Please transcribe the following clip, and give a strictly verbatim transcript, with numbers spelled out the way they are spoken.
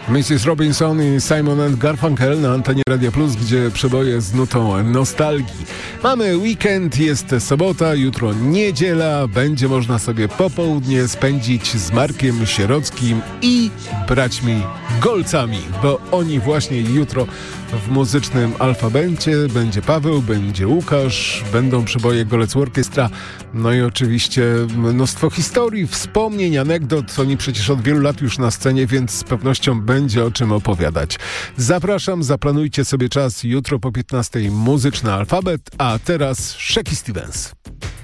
missus Robinson i Simon and Garfunkel na antenie Radia Plus, gdzie przeboje z nutą nostalgii. Mamy weekend, jest sobota, jutro niedziela, będzie można sobie popołudnie spędzić z Markiem Sierockim i braćmi Golcami, bo oni właśnie jutro w muzycznym alfabecie będzie Paweł, będzie Łukasz, będą przeboje Golec Orkiestra, no i oczywiście mnóstwo historii, wspomnień, anegdot. Oni przecież od wielu lat już na scenie, więc z pewnością będzie o czym opowiadać. Zapraszam, zaplanujcie sobie czas jutro po piętnastej muzyczny alfabet, a teraz Shaky Stevens.